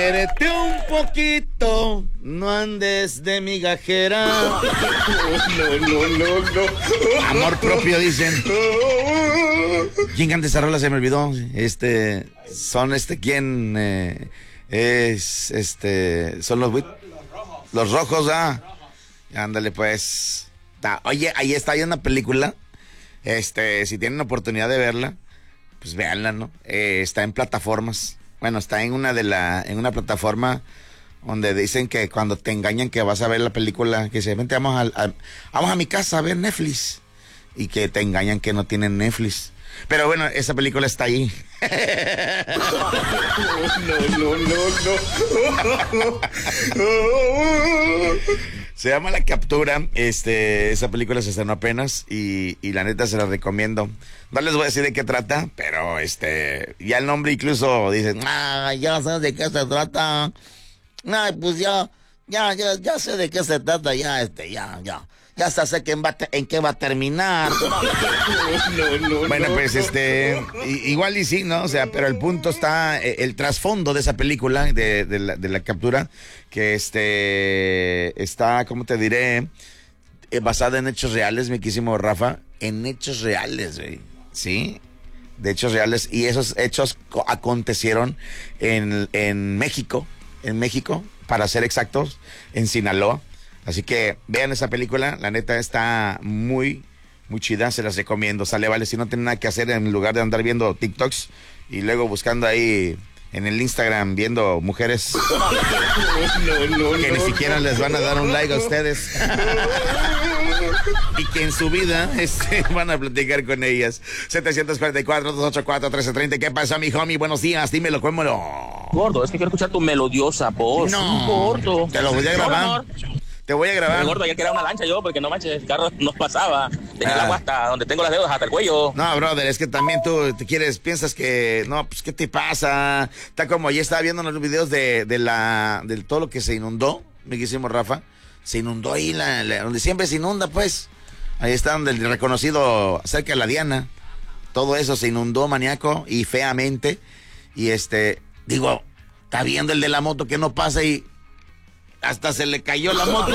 Quiérete un poquito, no andes de migajera. No. Amor propio, dicen. ¿Quién canta esa rola? Se me olvidó. Son ¿quién? Son los rojos, Ándale, pues. Oye, ahí está, hay una película. Si tienen oportunidad de verla, pues véanla, ¿no? Está en plataformas. Bueno, está en una plataforma donde dicen que cuando te engañan que vas a ver la película, que se vente, vamos a mi casa a ver Netflix. Y que te engañan que no tienen Netflix. Pero bueno, esa película está ahí. No. Se llama La Captura. Esa película se estrenó apenas y la neta se la recomiendo. No les voy a decir de qué trata, pero ya el nombre incluso dicen, ya sabes de qué se trata. Pues ya sé de qué se trata, ya hasta sé en qué va a terminar. No. Bueno, pues igual y sí, ¿no? O sea, pero el punto está, el trasfondo de esa película, de la captura, que está, ¿cómo te diré? Basada en hechos reales, mi quísimo Rafa, en hechos reales, güey, ¿sí? De hechos reales, y esos hechos acontecieron en México, para ser exactos, en Sinaloa. Así que vean esa película, la neta está muy, muy chida, se las recomiendo. Sale, vale, si no tienen nada que hacer en lugar de andar viendo TikToks y luego buscando ahí en el Instagram viendo mujeres que ni siquiera les van a dar un like a ustedes. Y que en su vida van a platicar con ellas. 744-284-1330. ¿Qué pasa, mi homie? Buenos días, dímelo, cómelo. Gordo, es que quiero escuchar tu melodiosa voz. No, gordo. Te lo voy a grabar. Te voy a grabar. Pero, gordo, ayer quería una lancha yo, porque no manches, el carro no pasaba. Tenía el agua hasta donde tengo las dedos, hasta el cuello. No, brother, es que también tú piensas que, no, pues, ¿qué te pasa? Está como, ya estaba viendo los videos de todo lo que se inundó, mi quísimo Rafa. Se inundó ahí, donde siempre se inunda, pues. Ahí está donde el reconocido, cerca de la Diana. Todo eso se inundó, maníaco, y feamente. Y digo, está viendo el de la moto que no pasa y hasta se le cayó la moto.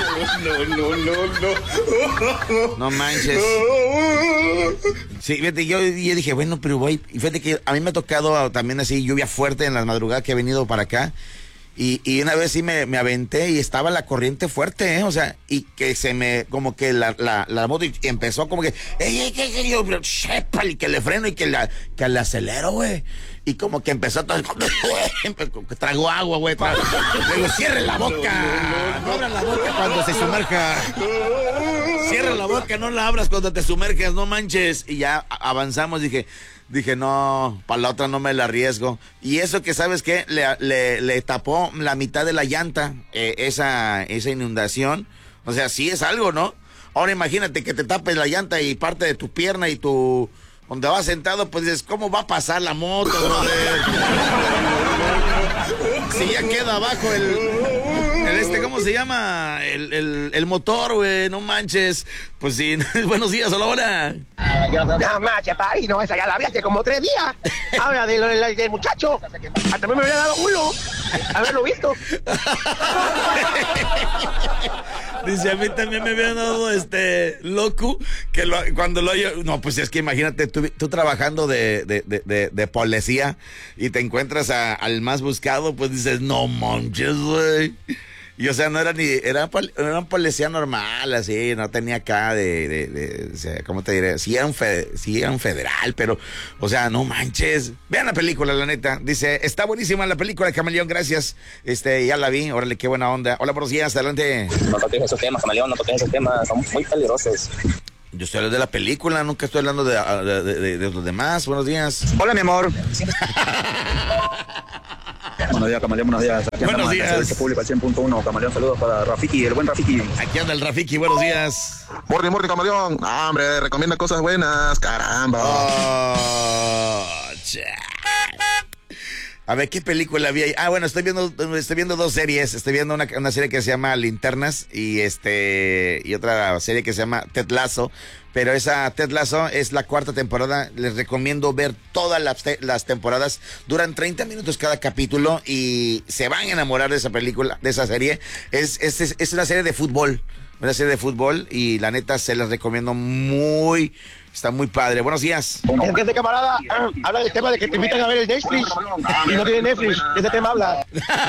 No manches. Sí, fíjate, yo dije, bueno, pero voy. Y fíjate que a mí me ha tocado también así lluvia fuerte en las madrugadas que he venido para acá. Y una vez sí me aventé y estaba la corriente fuerte, o sea, y que como que la moto empezó como que, yo, y que le freno y que le acelero, güey. Y como que empezó todo, tragó agua, güey. Luego, cierre la boca, no abras la boca cuando se sumerja. Cierra la boca, no la abras cuando te sumerges, no manches. Y ya avanzamos, dije, no, para la otra no me la arriesgo. Y eso que, ¿sabes qué? Le tapó la mitad de la llanta, esa inundación. O sea, sí es algo, ¿no? Ahora imagínate que te tapes la llanta y parte de tu pierna y donde vas sentado, pues dices, ¿cómo va a pasar la moto, brother? Si ya queda abajo ¿cómo se llama? El motor, güey, no manches. Pues sí, buenos días, hola, hola. No manches, pari, no, esa ya la vi hace como 3 días. Habla del muchacho. Hasta me había dado uno. Haberlo visto. Dice, a mí también me habían dado loco, que cuando lo oye, no, pues es que imagínate tú trabajando de policía y te encuentras al más buscado, pues dices, no manches, güey. Y o sea, no era era un policía normal, así, no tenía acá o sea, ¿cómo te diré? Sí era un federal, pero, o sea, no manches. Vean la película, la neta. Dice, está buenísima la película, Camaleón, gracias. Ya la vi, órale, qué buena onda. Hola, buenos días, adelante. No toques esos temas, Camaleón, no toques esos temas, son muy peligrosos. Yo estoy hablando de la película, nunca estoy hablando de los demás. Buenos días. Hola, mi amor. Buenos días, Camaleón, buenos días. Aquí buenos días. Servicio público al 100.1. Camaleón, saludos para Rafiki, el buen Rafiki. Aquí anda el Rafiki, buenos días. Mordi, Camaleón. Hombre, recomienda cosas buenas, caramba. A ver, ¿qué película vi ahí? Ah, bueno, estoy viendo dos series. Estoy viendo una serie que se llama Linternas y otra serie que se llama Ted Lasso. Pero esa Ted Lasso es la 4ª temporada. Les recomiendo ver todas las temporadas. Duran 30 minutos cada capítulo y se van a enamorar de esa película, de esa serie. Es una serie de fútbol. Una serie de fútbol y la neta se las recomiendo muy... Está muy padre. Buenos días. Es que este camarada habla del tema de que te invitan a ver el Netflix y no tiene Netflix. De ese tema habla.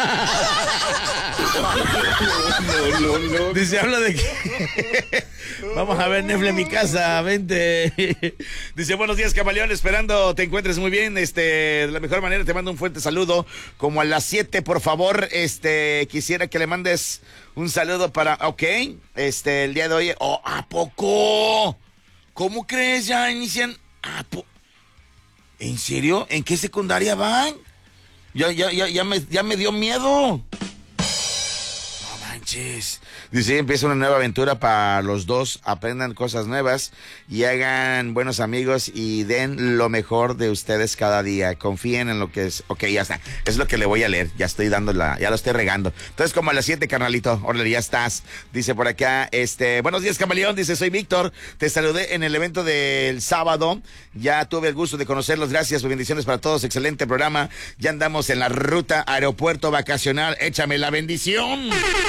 No. Dice, habla de que... Vamos a ver Netflix en mi casa, vente. Dice, buenos días, camaleón, esperando te encuentres muy bien. De la mejor manera te mando un fuerte saludo. Como a las 7, por favor, quisiera que le mandes un saludo para... Ok, el día de hoy... Oh, ¿a poco? ¿Cómo crees? Ya inician... ¿En serio? ¿En qué secundaria van? Ya me dio miedo. No manches. Dice, empieza una nueva aventura para los dos, aprendan cosas nuevas y hagan buenos amigos y den lo mejor de ustedes cada día. Confíen en lo que es. Ok, ya está. Es lo que le voy a leer. Ya lo estoy regando. Entonces, como a las 7, carnalito. Órale, ya estás. Dice por acá, buenos días, camaleón. Dice, soy Víctor. Te saludé en el evento del sábado. Ya tuve el gusto de conocerlos. Gracias, bendiciones para todos. Excelente programa. Ya andamos en la ruta aeropuerto vacacional. Échame la bendición.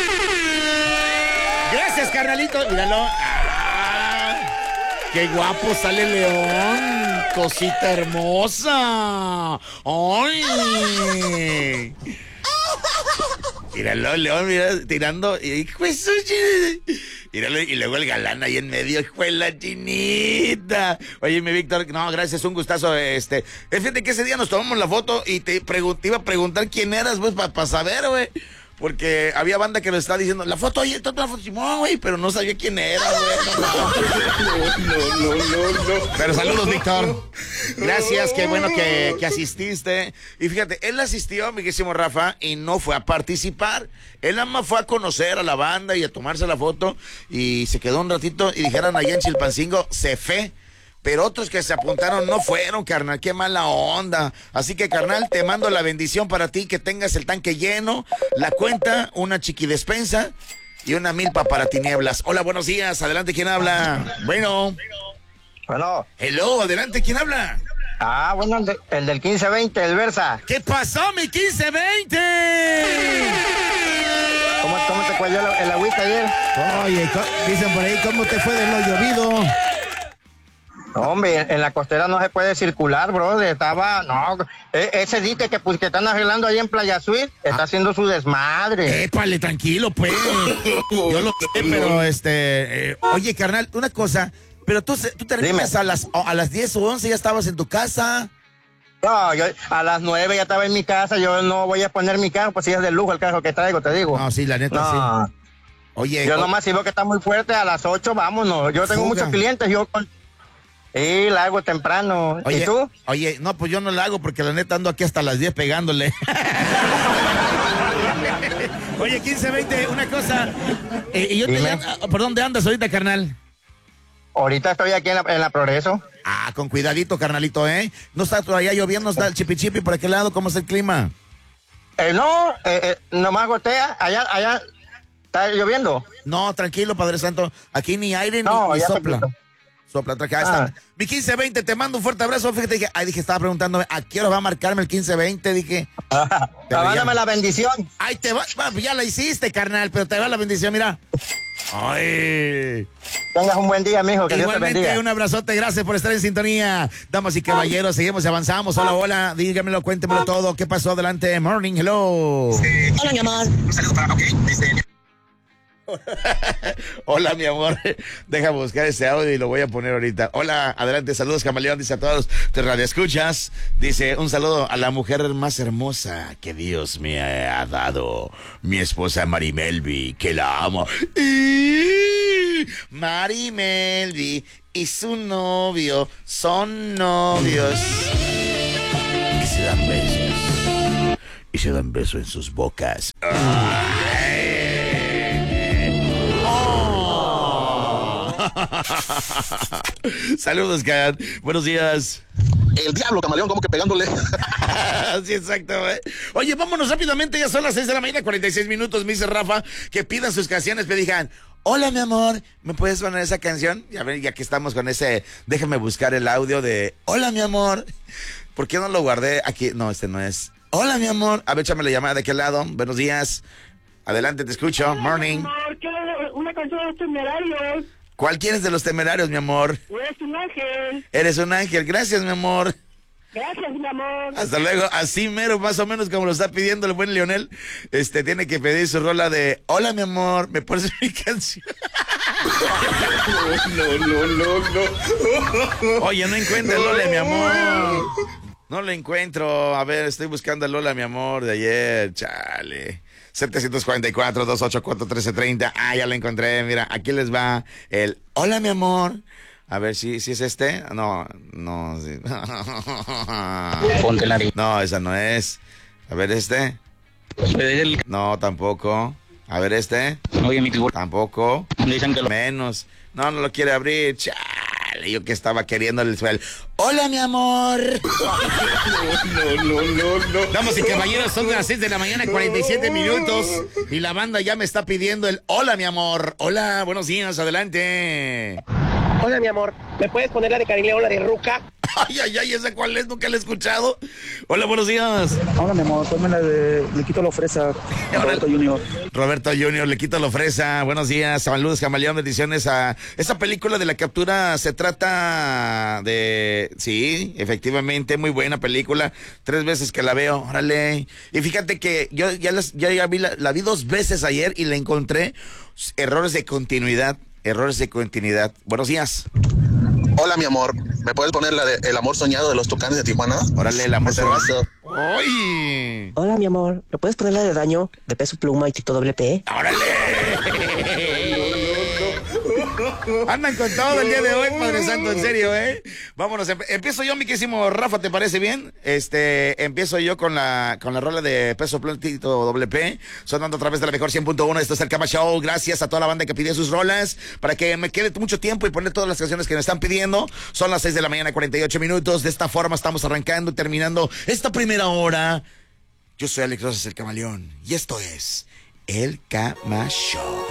Gracias, carnalito. Míralo. ¡Qué guapo sale León! ¡Cosita hermosa! ¡Ay! Míralo, León, mira, tirando. ¡Hijo de eso! Míralo, y luego el galán ahí en medio, hijo de la chinita. Oye, mi Víctor, no, gracias, un gustazo. Fíjate que ese día nos tomamos la foto y te iba a preguntar quién eras, pues, para saber, güey. Porque había banda que me estaba diciendo, la foto, oye, está la foto, Simón, güey, pero no sabía quién era, güey. No. Pero saludos, Víctor. Gracias, qué bueno que asististe. Y fíjate, él asistió, amiguísimo Rafa, y no fue a participar. Él nada más fue a conocer a la banda y a tomarse la foto, y se quedó un ratito, y dijeron allá en Chilpancingo, se fue. Pero otros que se apuntaron no fueron, carnal, qué mala onda. Así que, carnal, te mando la bendición para ti, que tengas el tanque lleno, la cuenta, una chiquidespensa y una milpa para tinieblas. Hola, buenos días, adelante, ¿quién habla? Bueno. Hello, adelante, ¿quién habla? Bueno, el del 1520, el Versa. ¿Qué pasó, mi 1520? ¿Cómo te cuajó el agüita ayer? Oye, dicen por ahí, ¿cómo te fue de lo llovido? Hombre, en la costera no se puede circular, bro. Ese dique que están arreglando ahí en Playa Suite, está haciendo su desmadre. Épale, tranquilo, pues. Yo lo sé, pero oye, carnal, una cosa, pero tú terminas a las 10 o 11, ya estabas en tu casa. No, yo a las 9 ya estaba en mi casa, yo no voy a poner mi carro, pues si es de lujo el carro que traigo, te digo. No, sí, la neta, sí. Oye. Yo nomás si veo que está muy fuerte, a las 8, vámonos. Yo tengo muchos clientes, Sí, la hago temprano. Oye, ¿y tú? Oye, no, pues yo no la hago porque la neta ando aquí hasta las 10 pegándole. Oye, 1520, una cosa. ¿Por dónde andas ahorita, carnal? Ahorita estoy aquí en la Progreso. Con cuidadito, carnalito, ¿eh? ¿No está todavía lloviendo? ¿Está el chipi por aquel lado? ¿Cómo es el clima? Nomás gotea. Allá está lloviendo. No, tranquilo, Padre Santo. Aquí ni aire ni sopla. Sopla, acá está. Mi 1520, te mando un fuerte abrazo. Fíjate que estaba preguntándome a qué hora va a marcarme el 1520. Dije, mándame la bendición. Ay, ya la hiciste, carnal, pero te va la bendición, mira. Ay. Tengas un buen día, mijo. Que igualmente, Dios te bendiga. Un abrazote, gracias por estar en sintonía. Damas y caballeros, seguimos y avanzamos. Hola, dígamelo, cuéntemelo todo. ¿Qué pasó? Adelante, morning, hello. Hola, mi amor. Un saludo para, Hola, mi amor. Deja buscar ese audio y lo voy a poner ahorita. Hola, adelante, saludos, camaleón. Dice a todos tus radioescuchas. Dice, un saludo a la mujer más hermosa que Dios me ha dado. Mi esposa Mari Melvi, que la amo. Mari Melvi y su novio son novios. Y se dan besos. Y se dan besos en sus bocas. Saludos, Kat. Buenos días. el diablo, camaleón, como que pegándole. Sí, exacto, güey. Oye, vámonos rápidamente, ya son las 6 de la mañana, 46 minutos, me dice Rafa, que pidan sus canciones, me digan, hola, mi amor, ¿me puedes poner esa canción? Ya ven, ya que estamos con ese, déjame buscar el audio de, hola, mi amor. ¿Por qué no lo guardé aquí? No, este no es. Hola, mi amor. A ver, échame la llamada de aquel lado. Buenos días. Adelante, te escucho. Hola, Morning. Mi amor, quiero una canción de los Temerarios. ¿Cuál quieres de los Temerarios, mi amor? Eres un ángel. Eres un ángel. Gracias, mi amor. Gracias, mi amor. Hasta luego. Así mero, más o menos como lo está pidiendo el buen Leonel. Tiene que pedir su rola de hola, mi amor, ¿me pones mi canción? No. Oye, no encuentro el Lola, mi amor. No lo encuentro. A ver, estoy buscando el Lola, mi amor, de ayer. Chale. 744-284-1330. Ah, ya lo encontré. Mira, aquí les va el hola, mi amor. A ver si es este. No. Sí. Ponte la No, esa no es. A ver, este. No, tampoco. A ver, este. Oye, mi figura. Tampoco. Dicen que lo... Menos. No lo quiere abrir. Chale, yo que estaba queriendo el suelo. Hola, mi amor. No. Damas y caballeros, son las 6 de la mañana, 47 minutos. Y la banda ya me está pidiendo el hola, mi amor. Hola, buenos días, adelante. Hola, mi amor, ¿me puedes poner la de Karim León, la de Ruca? Ay, ¿esa cuál es? Nunca la he escuchado. Hola, buenos días. Hola, mi amor, ponme la de Le quito la fresa, Roberto Junior. Roberto Junior, Le quito la fresa. Buenos días, saludos, camaleón, bendiciones a esa película de La Captura. Se trata de, sí, efectivamente, muy buena película. 3 veces que la veo, órale. Y fíjate que yo ya vi la vi 2 veces ayer y la encontré errores de continuidad. Buenos días. Hola, mi amor, ¿me puedes poner la de El amor soñado de los Tucanes de Tijuana? Órale, el amor soñado. ¡Ay! Hola, mi amor, ¿me puedes poner la de Daño, de Peso Pluma y Tito WP? ¡Órale! Andan con todo el día de hoy, Padre Santo, en serio, ¿eh? Vámonos, empiezo yo, mi querísimo Rafa, ¿te parece bien? Empiezo yo con la rola de Peso Pluma Tito WP, sonando a través de la mejor 100.1. Esto es el Cama Show. Gracias a toda la banda que pidió sus rolas, para que me quede mucho tiempo y poner todas las canciones que me están pidiendo. Son las 6 de la mañana, 48 minutos. De esta forma estamos arrancando y terminando esta primera hora. Yo soy Alex Rosas, el Camaleón, y esto es el Cama Show.